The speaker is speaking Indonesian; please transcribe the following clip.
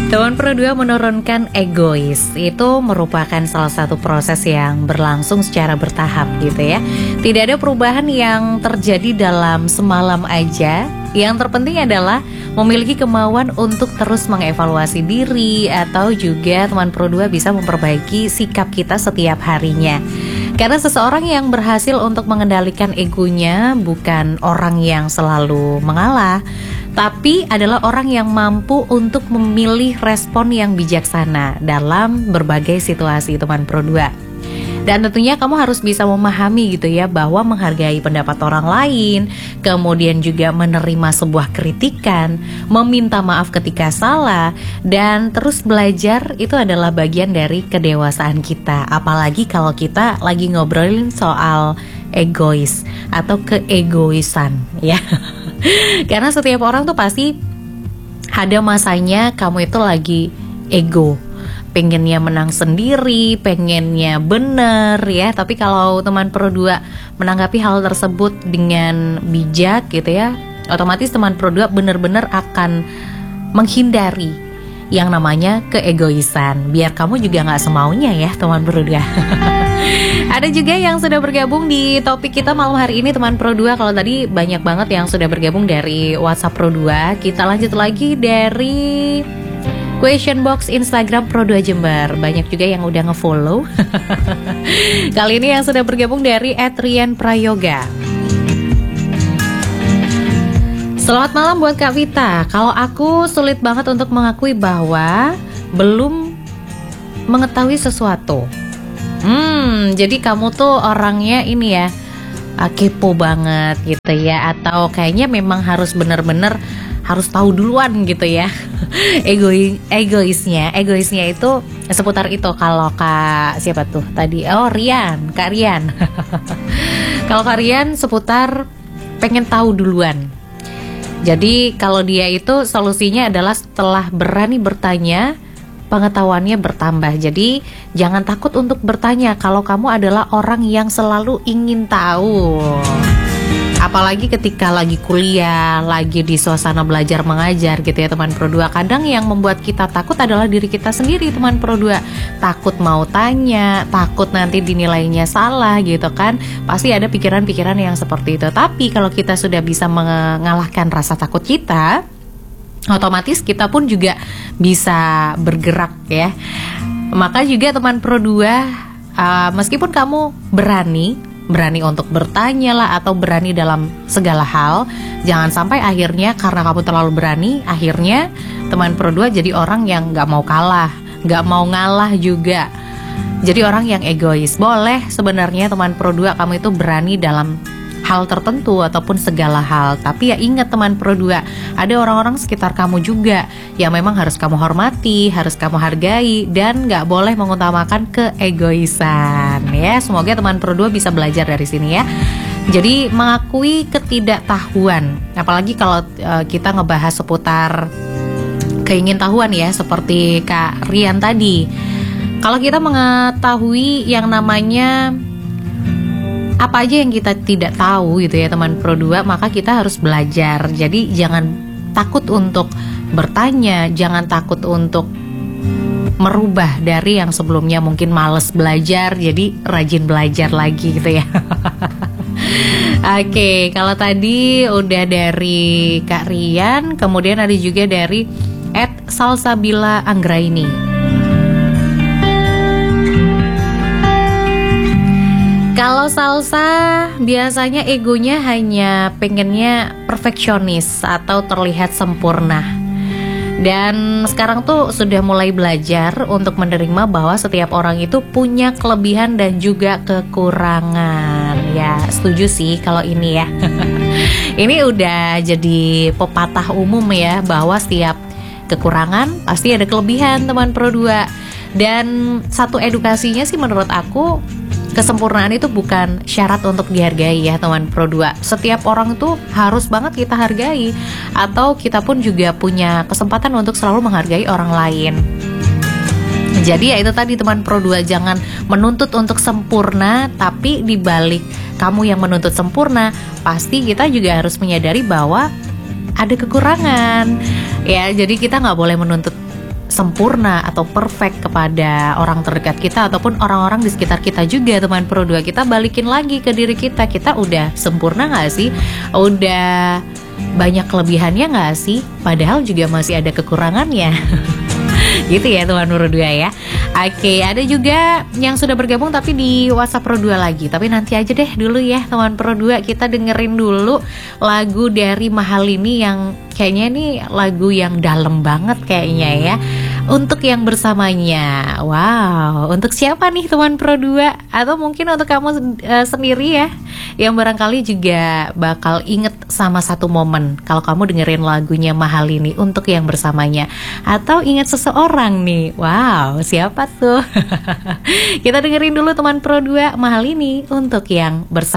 Teman Pro 2 menurunkan egois itu merupakan salah satu proses yang berlangsung secara bertahap gitu ya. Tidak ada perubahan yang terjadi dalam semalam aja. Yang terpenting adalah memiliki kemauan untuk terus mengevaluasi diri, atau juga teman Pro 2 bisa memperbaiki sikap kita setiap harinya. Karena seseorang yang berhasil untuk mengendalikan egonya bukan orang yang selalu mengalah, tapi adalah orang yang mampu untuk memilih respon yang bijaksana dalam berbagai situasi teman Pro 2. Dan tentunya kamu harus bisa memahami gitu ya, bahwa menghargai pendapat orang lain, kemudian juga menerima sebuah kritikan, meminta maaf ketika salah, dan terus belajar itu adalah bagian dari kedewasaan kita. Apalagi kalau kita lagi ngobrolin soal egois atau keegoisan ya. Karena setiap orang tuh pasti ada masanya kamu itu lagi ego, pengennya menang sendiri, pengennya bener ya. Tapi kalau teman Pro 2 menanggapi hal tersebut dengan bijak gitu ya, otomatis teman Pro 2 bener-bener akan menghindari yang namanya keegoisan, biar kamu juga gak semaunya ya teman Pro 2. Ada juga yang sudah bergabung di topik kita malam hari ini teman Pro 2. Kalau tadi banyak banget yang sudah bergabung dari WhatsApp Pro 2, kita lanjut lagi dari question box Instagram Pro 2 Jember. Banyak juga yang udah nge-follow. Kali ini yang sudah bergabung dari @rian_prayoga. Selamat malam buat Kak Vita. Kalau aku sulit banget untuk mengakui bahwa belum mengetahui sesuatu. Jadi kamu tuh orangnya ini ya, kepo banget gitu ya, atau kayaknya memang harus bener-bener harus tahu duluan gitu ya. Egoisnya itu seputar itu. Kalau Kak siapa tuh tadi? Oh, Kak Rian. Kalau Kak Rian seputar pengen tahu duluan. Jadi kalau dia itu solusinya adalah setelah berani bertanya, pengetahuannya bertambah. Jadi jangan takut untuk bertanya kalau kamu adalah orang yang selalu ingin tahu. Apalagi ketika lagi kuliah, lagi di suasana belajar mengajar gitu ya teman Pro 2. Kadang yang membuat kita takut adalah diri kita sendiri teman Pro 2. Takut mau tanya, takut nanti dinilainya salah gitu kan. Pasti ada pikiran-pikiran yang seperti itu. Tapi kalau kita sudah bisa mengalahkan rasa takut kita, otomatis kita pun juga bisa bergerak ya. Maka juga teman Pro 2, meskipun kamu berani untuk bertanya lah, atau berani dalam segala hal, jangan sampai akhirnya karena kamu terlalu berani, akhirnya teman Pro 2 jadi orang yang gak mau kalah, gak mau ngalah juga, jadi orang yang egois. Boleh sebenarnya teman Pro 2 kamu itu berani dalam hal tertentu ataupun segala hal, tapi ya ingat teman Pro 2, ada orang-orang sekitar kamu juga yang memang harus kamu hormati, harus kamu hargai, dan gak boleh mengutamakan keegoisan ya. Semoga teman Pro 2 bisa belajar dari sini ya. Jadi mengakui ketidaktahuan, apalagi kalau kita ngebahas seputar keingintahuan ya, seperti Kak Rian tadi. Kalau kita mengetahui yang namanya apa aja yang kita tidak tahu gitu ya teman Pro 2, maka kita harus belajar. Jadi jangan takut untuk bertanya, jangan takut untuk merubah dari yang sebelumnya mungkin males belajar jadi rajin belajar lagi gitu ya. Oke, kalau tadi udah dari Kak Rian, kemudian ada juga dari @salsabila anggraini. Kalau Salsa biasanya egonya hanya pengennya perfeksionis atau terlihat sempurna. Dan sekarang tuh sudah mulai belajar untuk menerima bahwa setiap orang itu punya kelebihan dan juga kekurangan. Ya, setuju sih kalau ini ya. Ini udah jadi pepatah umum ya, bahwa setiap kekurangan pasti ada kelebihan teman Pro 2. Dan satu edukasinya sih menurut aku, kesempurnaan itu bukan syarat untuk dihargai ya teman Pro 2. Setiap orang tuh harus banget kita hargai, atau kita pun juga punya kesempatan untuk selalu menghargai orang lain. Jadi ya itu tadi teman Pro 2, jangan menuntut untuk sempurna, tapi dibalik kamu yang menuntut sempurna, pasti kita juga harus menyadari bahwa ada kekurangan. Ya, jadi kita nggak boleh menuntut sempurna atau perfect kepada orang terdekat kita ataupun orang-orang di sekitar kita juga, teman Pro 2. Kita balikin lagi ke diri kita. Kita udah sempurna gak sih? Udah banyak kelebihannya gak sih? Padahal juga masih ada kekurangannya. Gitu ya teman Pro 2 ya. Oke, ada juga yang sudah bergabung tapi di WhatsApp Pro 2 lagi. Tapi nanti aja deh dulu ya teman Pro 2. Kita dengerin dulu lagu dari Mahalini yang kayaknya nih lagu yang dalam banget kayaknya ya. Untuk yang bersamanya. Wow, untuk siapa nih teman Pro 2? Atau mungkin untuk kamu sendiri ya, yang barangkali juga bakal inget sama satu momen kalau kamu dengerin lagunya Mahalini Untuk yang bersamanya. Atau inget seseorang nih. Wow, siapa tuh? Kita dengerin dulu teman Pro 2, Mahalini Untuk yang bersamanya.